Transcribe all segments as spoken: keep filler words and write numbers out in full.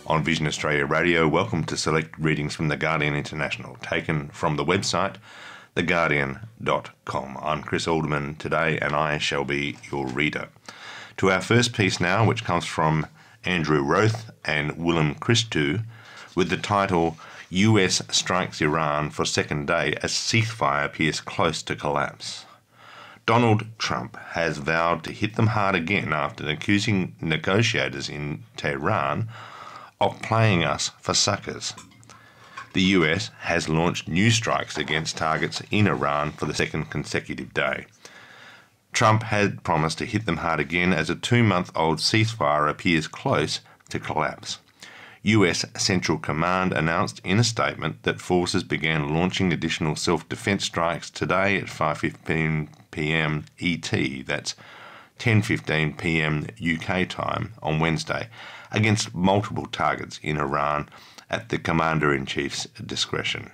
On Vision Australia Radio, welcome to select readings from The Guardian International, taken from the website the guardian dot com. I'm Chris Alderman today, and I shall be your reader. To our first piece now, which comes from Andrew Roth and Willem Christou, with the title, U S Strikes Iran for Second Day as Ceasefire Appears Close to Collapse. Donald Trump has vowed to hit them hard again after accusing negotiators in Tehran of playing us for suckers. The U S has launched new strikes against targets in Iran for the second consecutive day. Trump had promised to hit them hard again as a two-month-old ceasefire appears close to collapse. U S Central Command announced in a statement that forces began launching additional self-defense strikes today at five fifteen p m E T, that's ten fifteen p m U K time on Wednesday, against multiple targets in Iran at the Commander-in-Chief's discretion.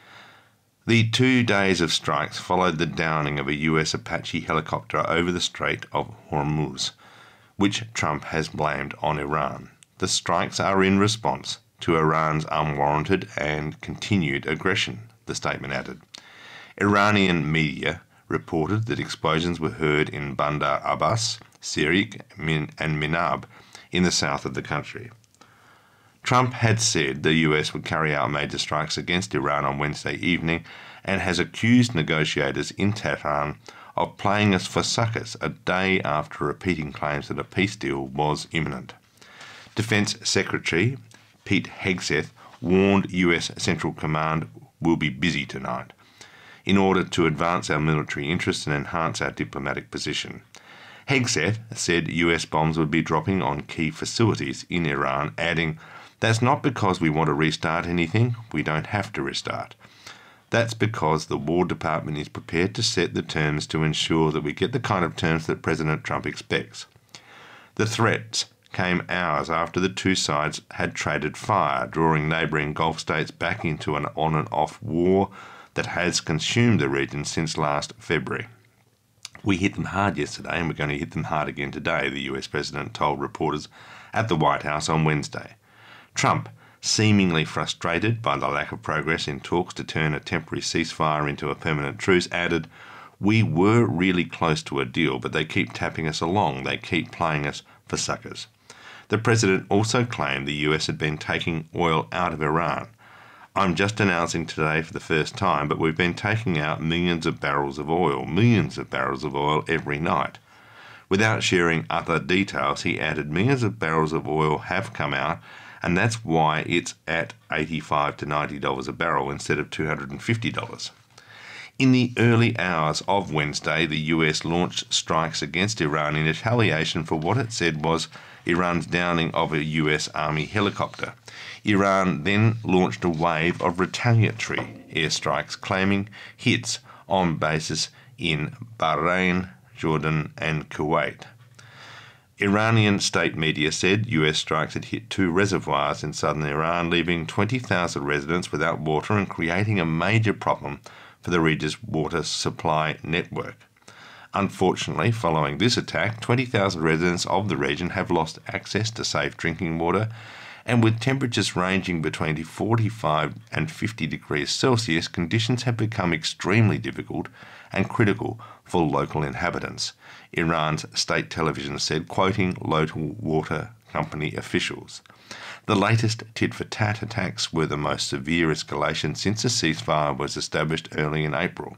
The two days of strikes followed the downing of a U S Apache helicopter over the Strait of Hormuz, which Trump has blamed on Iran. The strikes are in response to Iran's unwarranted and continued aggression, the statement added. Iranian media reported that explosions were heard in Bandar Abbas, Sirik, Min and Minab in the south of the country. Trump had said the U S would carry out major strikes against Iran on Wednesday evening and has accused negotiators in Tehran of playing us for suckers a day after repeating claims that a peace deal was imminent. Defense Secretary Pete Hegseth warned U S Central Command will be busy tonight in order to advance our military interests and enhance our diplomatic position. Hegseth said U S bombs would be dropping on key facilities in Iran, adding, "That's not because we want to restart anything. We don't have to restart. That's because the War Department is prepared to set the terms to ensure that we get the kind of terms that President Trump expects." The threats came hours after the two sides had traded fire, drawing neighbouring Gulf states back into an on-and-off war that has consumed the region since last February. "We hit them hard yesterday and we're going to hit them hard again today," the U S President told reporters at the White House on Wednesday. Trump, seemingly frustrated by the lack of progress in talks to turn a temporary ceasefire into a permanent truce, added, "We were really close to a deal, but they keep tapping us along. They keep playing us for suckers." The president also claimed the U S had been taking oil out of Iran. "I'm just announcing today for the first time, but we've been taking out millions of barrels of oil, millions of barrels of oil every night." Without sharing other details, he added millions of barrels of oil have come out, and that's why it's at eighty-five to ninety dollars a barrel instead of two hundred fifty dollars. In the early hours of Wednesday, the U S launched strikes against Iran in retaliation for what it said was Iran's downing of a U S Army helicopter. Iran then launched a wave of retaliatory airstrikes, claiming hits on bases in Bahrain, Jordan and Kuwait. Iranian state media said U S strikes had hit two reservoirs in southern Iran, leaving twenty thousand residents without water and creating a major problem for the region's water supply network. Unfortunately, following this attack, twenty thousand residents of the region have lost access to safe drinking water, and with temperatures ranging between forty-five and fifty degrees Celsius, conditions have become extremely difficult and critical for local inhabitants, Iran's state television said, quoting local water company officials. The latest tit-for-tat attacks were the most severe escalation since a ceasefire was established early in April.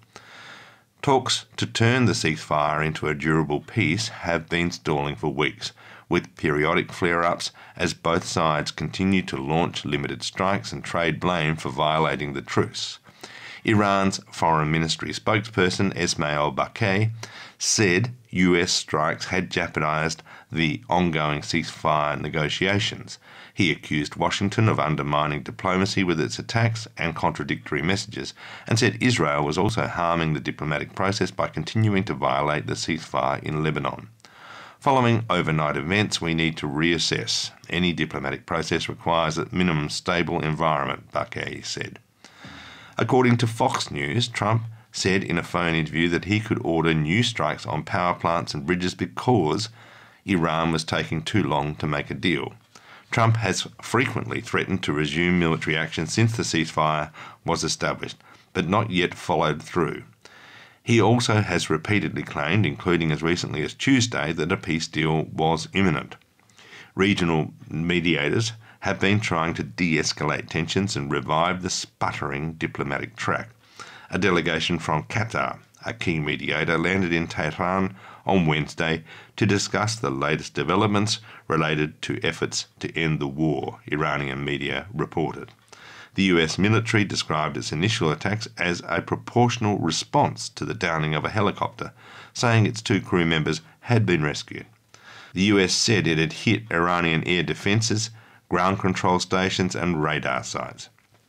Talks to turn the ceasefire into a durable peace have been stalling for weeks, with periodic flare-ups as both sides continue to launch limited strikes and trade blame for violating the truce. Iran's Foreign Ministry spokesperson Esmail Baqai said U S strikes had jeopardized the ongoing ceasefire negotiations. He accused Washington of undermining diplomacy with its attacks and contradictory messages, and said Israel was also harming the diplomatic process by continuing to violate the ceasefire in Lebanon. Following overnight events, we need to reassess. Any diplomatic process requires a minimum stable environment, Baqai said. According to Fox News, Trump said in a phone interview that he could order new strikes on power plants and bridges because Iran was taking too long to make a deal. Trump has frequently threatened to resume military action since the ceasefire was established, but not yet followed through. He also has repeatedly claimed, including as recently as Tuesday, that a peace deal was imminent. Regional mediators have been trying to de-escalate tensions and revive the sputtering diplomatic track. A delegation from Qatar, a key mediator, landed in Tehran on Wednesday to discuss the latest developments related to efforts to end the war, Iranian media reported. The U S military described its initial attacks as a proportional response to the downing of a helicopter, saying its two crew members had been rescued. The U S said it had hit Iranian air defences, ground control stations and radar sites.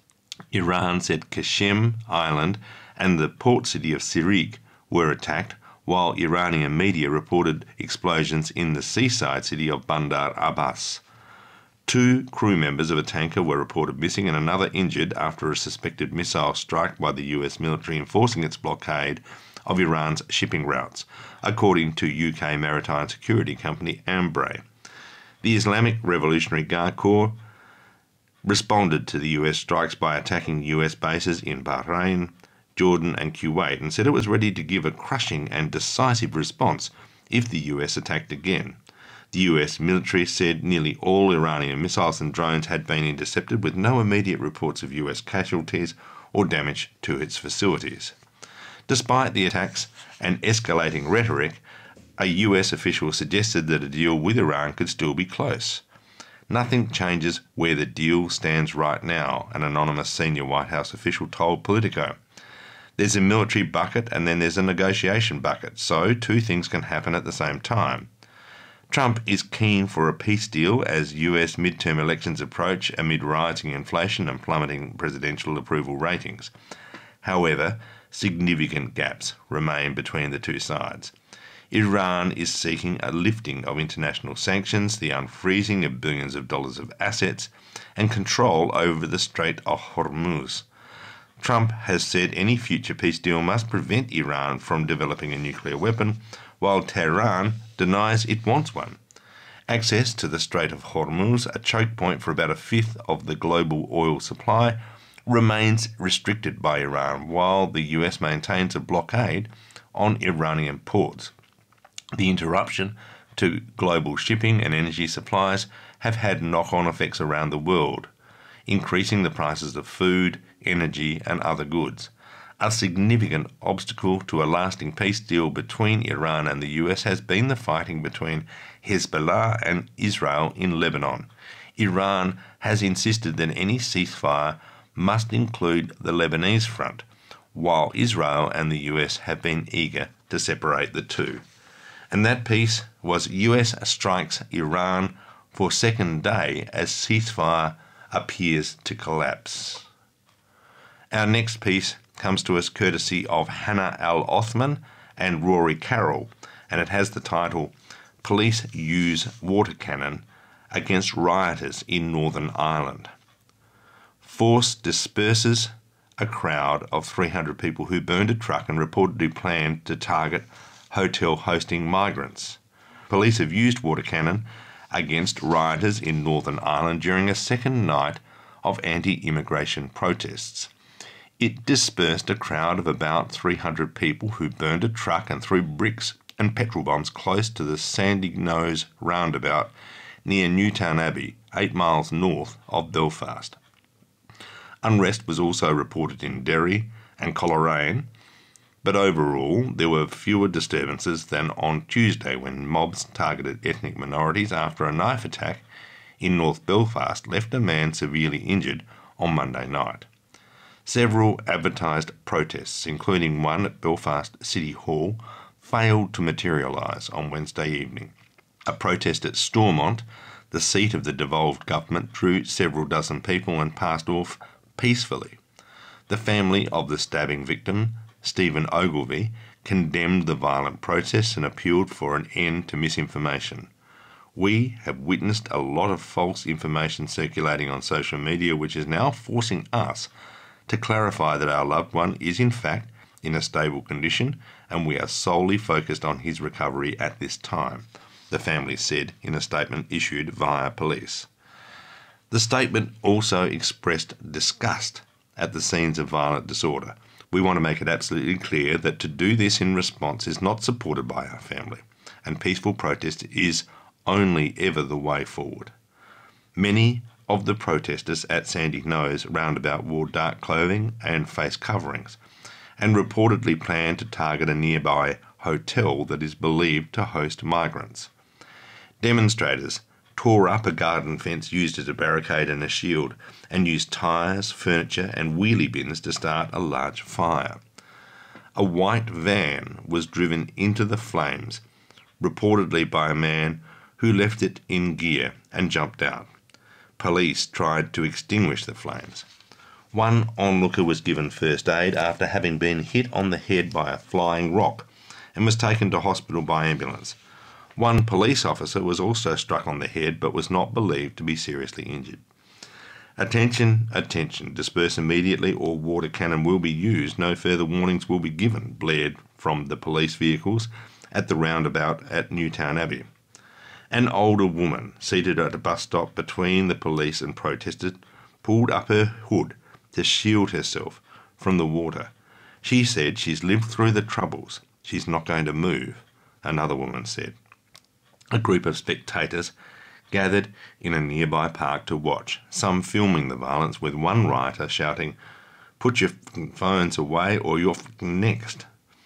Iran said Qasem Island and the port city of Sirik were attacked, while Iranian media reported explosions in the seaside city of Bandar Abbas. Two crew members of a tanker were reported missing and another injured after a suspected missile strike by the U S military enforcing its blockade of Iran's shipping routes, according to U K maritime security company Ambrey. The Islamic Revolutionary Guard Corps responded to the U S strikes by attacking U S bases in Bahrain, Jordan and Kuwait and said it was ready to give a crushing and decisive response if the U S attacked again. The U S military said nearly all Iranian missiles and drones had been intercepted with no immediate reports of U S casualties or damage to its facilities. Despite the attacks and escalating rhetoric, a U S official suggested that a deal with Iran could still be close. Nothing changes where the deal stands right now, an anonymous senior White House official told Politico. There's a military bucket and then there's a negotiation bucket, so two things can happen at the same time. Trump is keen for a peace deal as U S midterm elections approach amid rising inflation and plummeting presidential approval ratings. However, significant gaps remain between the two sides. Iran is seeking a lifting of international sanctions, the unfreezing of billions of dollars of assets, and control over the Strait of Hormuz. Trump has said any future peace deal must prevent Iran from developing a nuclear weapon, while Tehran denies it wants one. Access to the Strait of Hormuz, a choke point for about a fifth of the global oil supply, remains restricted by Iran, while the U S maintains a blockade on Iranian ports. The interruption to global shipping and energy supplies have had knock-on effects around the world, increasing the prices of food, energy and other goods. A significant obstacle to a lasting peace deal between Iran and the U S has been the fighting between Hezbollah and Israel in Lebanon. Iran has insisted that any ceasefire must include the Lebanese front, while Israel and the U S have been eager to separate the two. And that piece was U S strikes Iran for second day as ceasefire appears to collapse. Our next piece comes to us courtesy of Hannah Al Othman and Rory Carroll, and it has the title Police Use Water Cannon Against Rioters in Northern Ireland. Force disperses a crowd of three hundred people who burned a truck and reportedly planned to target hotel hosting migrants. Police have used water cannon against rioters in Northern Ireland during a second night of anti-immigration protests. It dispersed a crowd of about three hundred people who burned a truck and threw bricks and petrol bombs close to the Sandy Nose roundabout near Newtown Abbey, eight miles north of Belfast. Unrest was also reported in Derry and Coleraine, but overall there were fewer disturbances than on Tuesday when mobs targeted ethnic minorities after a knife attack in North Belfast left a man severely injured on Monday night. Several advertised protests, including one at Belfast City Hall, failed to materialise on Wednesday evening. A protest at Stormont, the seat of the devolved government, drew several dozen people and passed off peacefully. The family of the stabbing victim, Stephen Ogilvie, condemned the violent protests and appealed for an end to misinformation. We have witnessed a lot of false information circulating on social media, which is now forcing us to clarify that our loved one is in fact in a stable condition and we are solely focused on his recovery at this time, the family said in a statement issued via police. The statement also expressed disgust at the scenes of violent disorder. We want to make it absolutely clear that to do this in response is not supported by our family, and peaceful protest is only ever the way forward. Many of the protesters at Sandy Knowes roundabout wore dark clothing and face coverings, and reportedly planned to target a nearby hotel that is believed to host migrants. Demonstrators tore up a garden fence used as a barricade and a shield, and used tyres, furniture and wheelie bins to start a large fire. A white van was driven into the flames, reportedly by a man who left it in gear and jumped out. Police tried to extinguish the flames. One onlooker was given first aid after having been hit on the head by a flying rock and was taken to hospital by ambulance. One police officer was also struck on the head but was not believed to be seriously injured. Attention, attention, disperse immediately or water cannon will be used. No further warnings will be given, blared from the police vehicles at the roundabout at Newtown Abbey. An older woman, seated at a bus stop between the police and protesters, pulled up her hood to shield herself from the water. She said she's lived through the troubles. She's not going to move, another woman said. A group of spectators gathered in a nearby park to watch, some filming the violence, with one rioter shouting, "Put your phones away or you're next."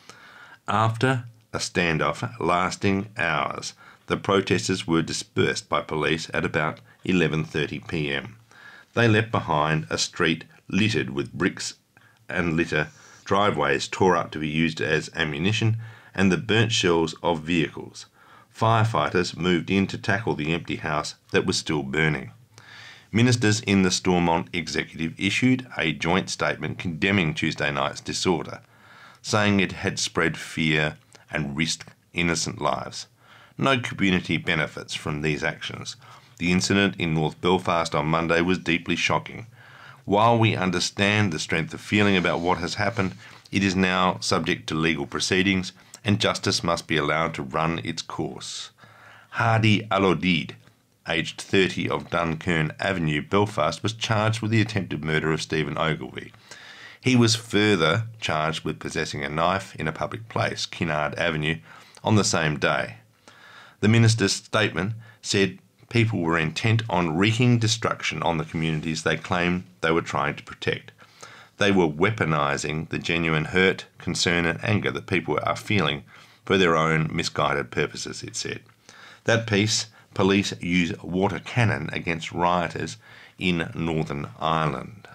After a standoff lasting hours, the protesters were dispersed by police at about eleven thirty p m. They left behind a street littered with bricks and litter, driveways tore up to be used as ammunition, and the burnt shells of vehicles. Firefighters moved in to tackle the empty house that was still burning. Ministers in the Stormont executive issued a joint statement condemning Tuesday night's disorder, saying it had spread fear and risked innocent lives. No community benefits from these actions. The incident in North Belfast on Monday was deeply shocking. While we understand the strength of feeling about what has happened, it is now subject to legal proceedings and justice must be allowed to run its course. Hardy Alodid, aged thirty, of Dunkern Avenue, Belfast, was charged with the attempted murder of Stephen Ogilvie. He was further charged with possessing a knife in a public place, Kinnard Avenue, on the same day. The minister's statement said people were intent on wreaking destruction on the communities they claimed they were trying to protect. They were weaponising the genuine hurt, concern and anger that people are feeling for their own misguided purposes, it said. That piece, police use water cannon against rioters in Northern Ireland.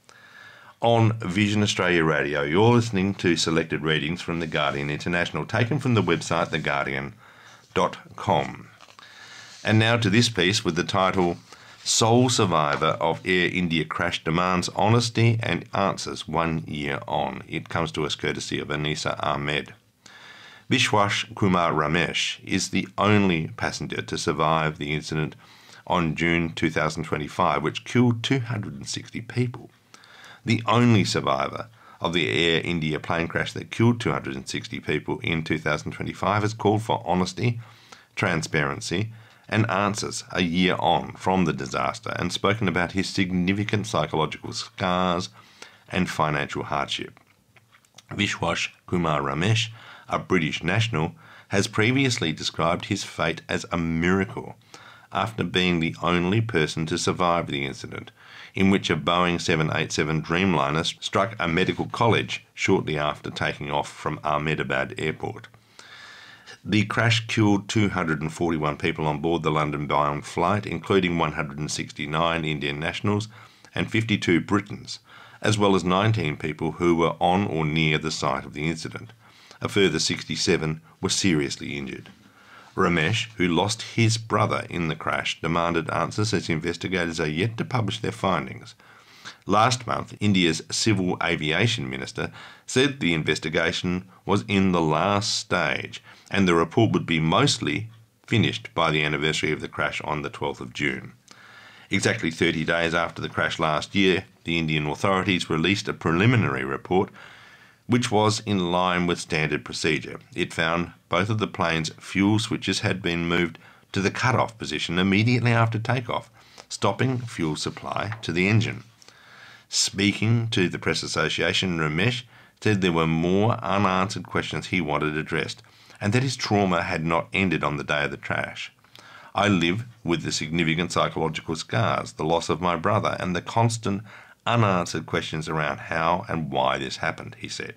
On Vision Australia Radio, you're listening to selected readings from The Guardian International, taken from the website the guardian dot com. And now to this piece with the title, "Sole Survivor of Air India Crash Demands Honesty and Answers One Year On." It comes to us courtesy of Anisa Ahmed. Vishwas Kumar Ramesh is the only passenger to survive the incident on June two thousand twenty-five, which killed two hundred sixty people. The only survivor of the Air India plane crash that killed two hundred sixty people in two thousand twenty-five has called for honesty, transparency and answers a year on from the disaster, and spoken about his significant psychological scars and financial hardship. Vishwas Kumar Ramesh, a British national, has previously described his fate as a miracle after being the only person to survive the incident, in which a Boeing seven eighty-seven Dreamliner struck a medical college shortly after taking off from Ahmedabad Airport. The crash killed two hundred forty-one people on board the London-bound flight, including one hundred sixty-nine Indian nationals and fifty-two Britons, as well as nineteen people who were on or near the site of the incident. A further sixty-seven were seriously injured. Ramesh, who lost his brother in the crash, demanded answers as investigators are yet to publish their findings. Last month, India's Civil Aviation Minister said the investigation was in the last stage and the report would be mostly finished by the anniversary of the crash on the twelfth of June. Exactly thirty days after the crash last year, the Indian authorities released a preliminary report which was in line with standard procedure. It found both of the plane's fuel switches had been moved to the cut-off position immediately after takeoff, stopping fuel supply to the engine. Speaking to the Press Association, Ramesh said there were more unanswered questions he wanted addressed and that his trauma had not ended on the day of the crash. I live with the significant psychological scars, the loss of my brother, and the constant unanswered questions around how and why this happened, he said.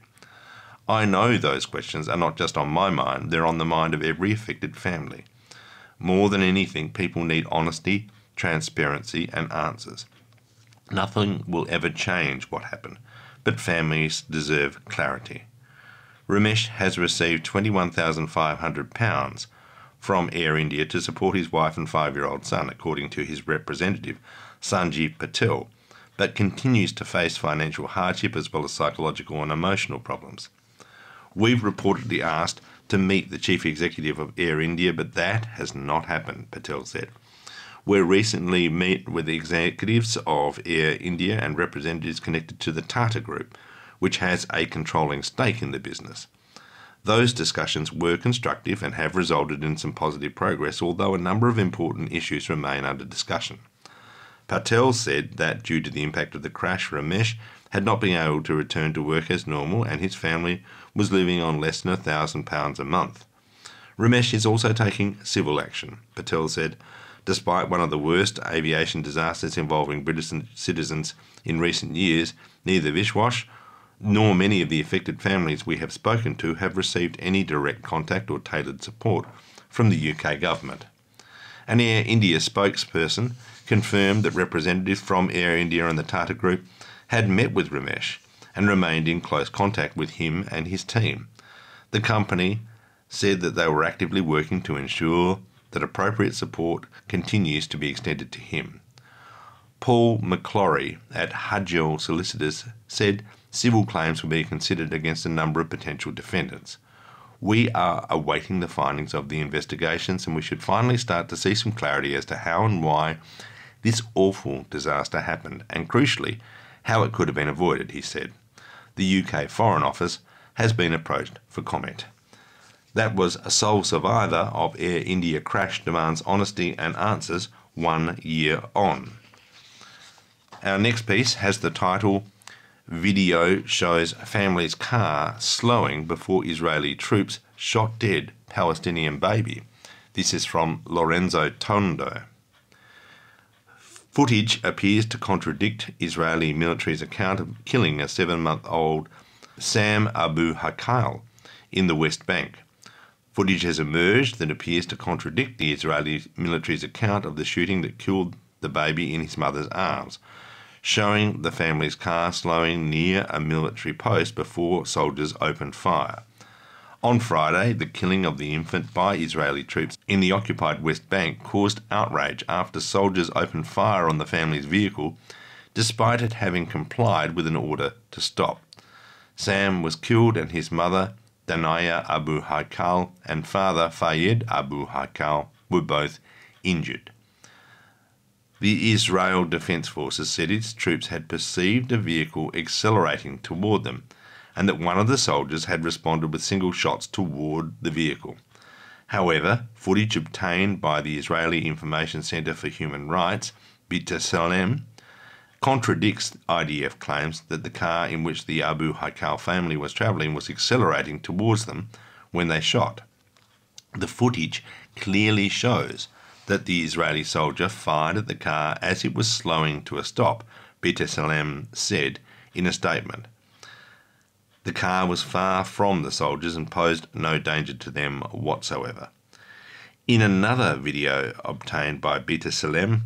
I know those questions are not just on my mind, they're on the mind of every affected family. More than anything, people need honesty, transparency, and answers. Nothing will ever change what happened, but families deserve clarity. Ramesh has received twenty-one thousand five hundred pounds from Air India to support his wife and five-year-old son, according to his representative, Sanjeev Patel, but continues to face financial hardship as well as psychological and emotional problems. We've reportedly asked to meet the chief executive of Air India, but that has not happened, Patel said. We recently met with the executives of Air India and representatives connected to the Tata Group, which has a controlling stake in the business. Those discussions were constructive and have resulted in some positive progress, although a number of important issues remain under discussion. Patel said that due to the impact of the crash, Ramesh had not been able to return to work as normal and his family was living on less than one thousand pounds a month. Ramesh is also taking civil action, Patel said. Despite one of the worst aviation disasters involving British citizens in recent years, neither Vishwas nor many of the affected families we have spoken to have received any direct contact or tailored support from the U K government. An Air India spokesperson confirmed that representatives from Air India and the Tata Group had met with Ramesh and remained in close contact with him and his team. The company said that they were actively working to ensure that appropriate support continues to be extended to him. Paul McClory at Hudgell Solicitors said civil claims will be considered against a number of potential defendants. We are awaiting the findings of the investigations and we should finally start to see some clarity as to how and why this awful disaster happened and, crucially, how it could have been avoided, he said. The U K Foreign Office has been approached for comment. That was a sole survivor of Air India crash demands honesty and answers one year on. Our next piece has the title, Video shows family's car slowing before Israeli troops shot dead Palestinian baby. This is from Lorenzo Tondo. Footage appears to contradict Israeli military's account of killing a seven-month-old Sam Abu Haikal in the West Bank. Footage has emerged that appears to contradict the Israeli military's account of the shooting that killed the baby in his mother's arms, showing the family's car slowing near a military post before soldiers opened fire. On Friday, the killing of the infant by Israeli troops in the occupied West Bank caused outrage after soldiers opened fire on the family's vehicle, despite it having complied with an order to stop. Sam was killed and his mother, Danaya Abu Haikal, and father, Fayed Abu Haikal, were both injured. The Israel Defense Forces said its troops had perceived a vehicle accelerating toward them and that one of the soldiers had responded with single shots toward the vehicle. However, footage obtained by the Israeli Information Center for Human Rights, B'Tselem, contradicts I D F claims that the car in which the Abu Haikal family was travelling was accelerating towards them when they shot. The footage clearly shows that the Israeli soldier fired at the car as it was slowing to a stop, B'Tselem said in a statement. The car was far from the soldiers and posed no danger to them whatsoever. In another video obtained by B'Tselem,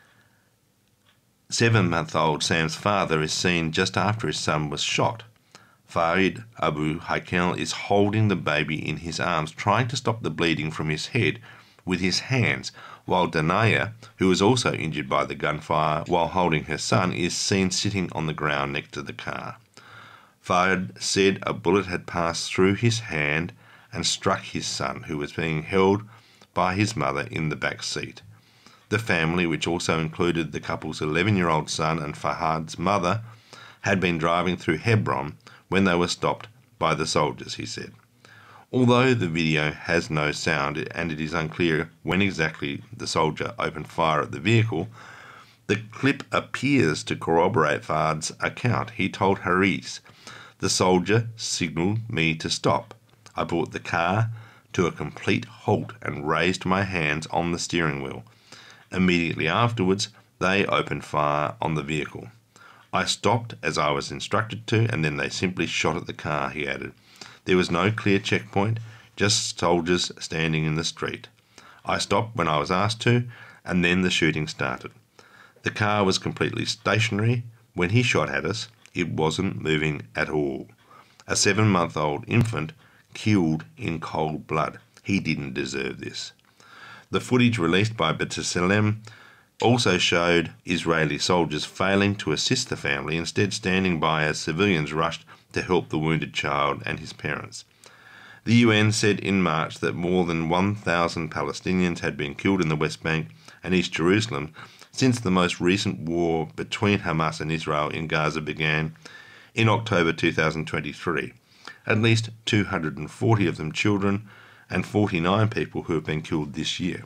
seven-month-old Sam's father is seen just after his son was shot. Fayed Abu Haikal is holding the baby in his arms, trying to stop the bleeding from his head with his hands, while Danaya, who was also injured by the gunfire while holding her son, is seen sitting on the ground next to the car. Fayed said a bullet had passed through his hand and struck his son, who was being held by his mother in the back seat. The family, which also included the couple's eleven-year-old son and Fahad's mother, had been driving through Hebron when they were stopped by the soldiers, he said. Although the video has no sound and it is unclear when exactly the soldier opened fire at the vehicle, The clip appears to corroborate Fard's account. He told Haaretz, "The soldier signalled me to stop. I brought the car to a complete halt and raised my hands on the steering wheel. Immediately afterwards, they opened fire on the vehicle. I stopped as I was instructed to, and then they simply shot at the car," he added. "There was no clear checkpoint, just soldiers standing in the street. I stopped when I was asked to, and then the shooting started. The car was completely stationary. When he shot at us, it wasn't moving at all. A seven-month-old infant killed in cold blood. He didn't deserve this." The footage released by B'Tselem also showed Israeli soldiers failing to assist the family, instead standing by as civilians rushed to help the wounded child and his parents. The U N said in March that more than one thousand Palestinians had been killed in the West Bank and East Jerusalem since the most recent war between Hamas and Israel in Gaza began in October two thousand twenty-three. At least two hundred forty of them children and forty-nine people who have been killed this year.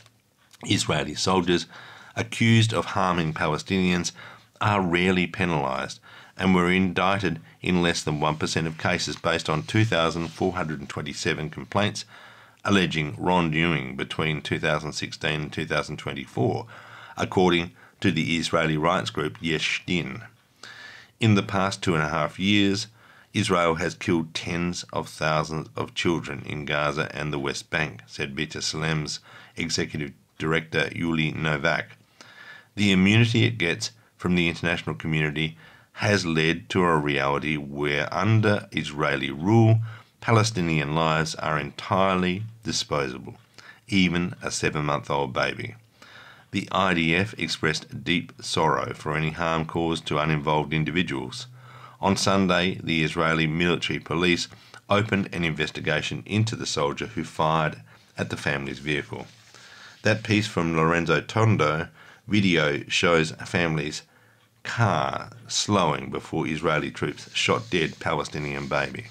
Israeli soldiers accused of harming Palestinians are rarely penalised and were indicted in less than one percent of cases based on two thousand four hundred twenty-seven complaints alleging wrongdoing between two thousand sixteen and two thousand twenty-four, according to the Israeli rights group Yesh Din. In the past two and a half years, Israel has killed tens of thousands of children in Gaza and the West Bank, said B'Tselem's executive director Yuli Novak. The immunity it gets from the international community has led to a reality where under Israeli rule, Palestinian lives are entirely disposable, even a seven-month-old baby. The I D F expressed deep sorrow for any harm caused to uninvolved individuals. On Sunday, the Israeli military police opened an investigation into the soldier who fired at the family's vehicle. That piece from Lorenzo Tondo video shows a family's car slowing before Israeli troops shot dead Palestinian baby.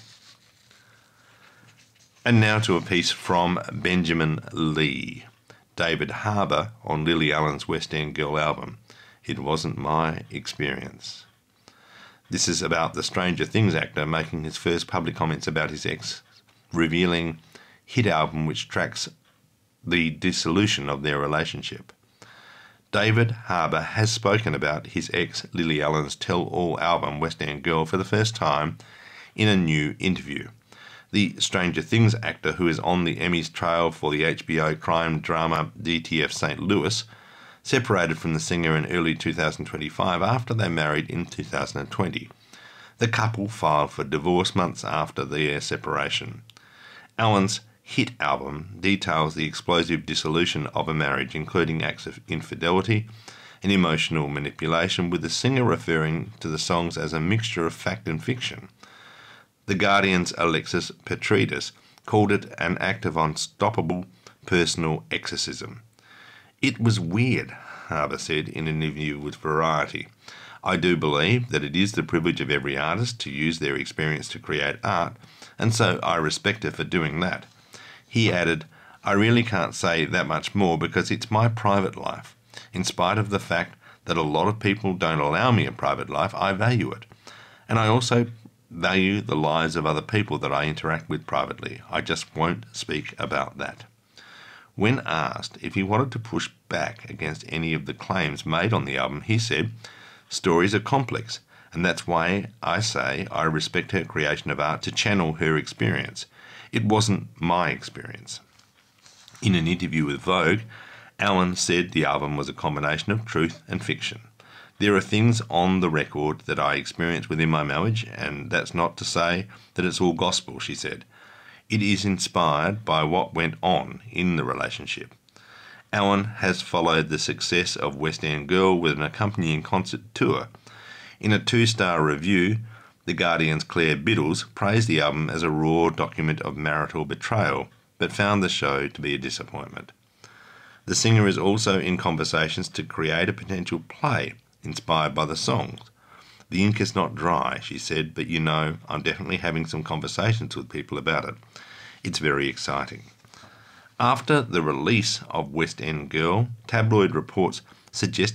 And now to a piece from Benjamin Lee. David Harbour on Lily Allen's West End Girl album. It wasn't my experience. This is about the Stranger Things actor making his first public comments about his ex, revealing hit album which tracks the dissolution of their relationship. David Harbour has spoken about his ex Lily Allen's Tell All album West End Girl for the first time in a new interview. The Stranger Things actor, who is on the Emmys trail for the H B O crime drama D T F Saint Louis, separated from the singer in early two thousand twenty-five after they married in two thousand twenty. The couple filed for divorce months after their separation. Allen's hit album details the explosive dissolution of a marriage, including acts of infidelity and emotional manipulation, with the singer referring to the songs as a mixture of fact and fiction. The Guardian's Alexis Petridis called it an act of unstoppable personal exorcism. "It was weird," Harbour said in an interview with Variety. "I do believe that it is the privilege of every artist to use their experience to create art, and so I respect her for doing that." He added, "I really can't say that much more because it's my private life. In spite of the fact that a lot of people don't allow me a private life, I value it. And I also value the lives of other people that I interact with privately. I just won't speak about that." When asked if he wanted to push back against any of the claims made on the album, he said, "Stories are complex, and that's why I say I respect her creation of art to channel her experience. It wasn't my experience." In an interview with Vogue, Allen said the album was a combination of truth and fiction. "There are things on the record that I experienced within my marriage, and that's not to say that it's all gospel," she said. "It is inspired by what went on in the relationship." Allen has followed the success of West End Girl with an accompanying concert tour. In a two-star review, The Guardian's Claire Biddles praised the album as a raw document of marital betrayal, but found the show to be a disappointment. The singer is also in conversations to create a potential play inspired by the songs. "The ink is not dry," she said, "but you know, I'm definitely having some conversations with people about it. It's very exciting." After the release of West End Girl, tabloid reports suggested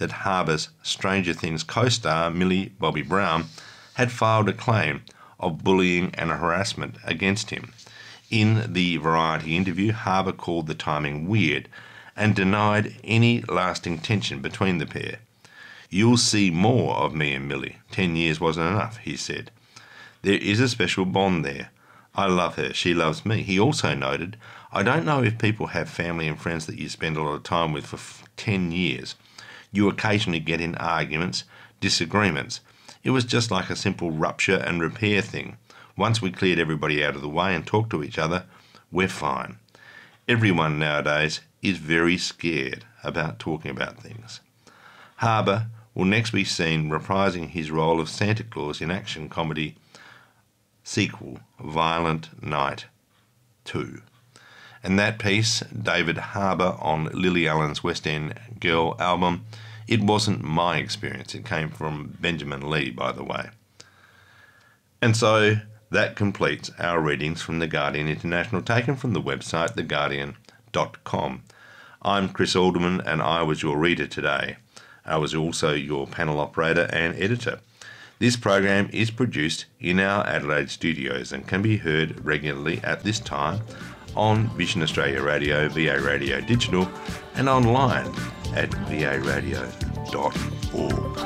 that Harbour's Stranger Things co-star Millie Bobby Brown had filed a claim of bullying and harassment against him. In the Variety interview, Harbour called the timing weird and denied any lasting tension between the pair. "You'll see more of me and Millie. Ten years wasn't enough," he said. "There is a special bond there. I love her. She loves me." He also noted, "I don't know if people have family and friends that you spend a lot of time with for f- ten years. You occasionally get in arguments, disagreements. It was just like a simple rupture and repair thing. Once we cleared everybody out of the way and talked to each other, we're fine." Everyone nowadays is very scared about talking about things. Harbour will next be seen reprising his role of Santa Claus in action comedy sequel Violent Night two. And that piece, David Harbour on Lily Allen's West End Girl album, it wasn't my experience. It came from Benjamin Lee, by the way. And so that completes our readings from The Guardian International, taken from the website the guardian dot com. I'm Chris Alderman, and I was your reader today. I was also your panel operator and editor. This program is produced in our Adelaide studios and can be heard regularly at this time on Vision Australia Radio, V A Radio Digital, and online at v a radio dot org.